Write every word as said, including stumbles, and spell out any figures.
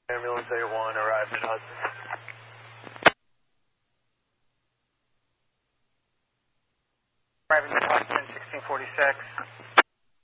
Ambulance A one arrived at Hudson. Arriving at Hudson, sixteen forty-six.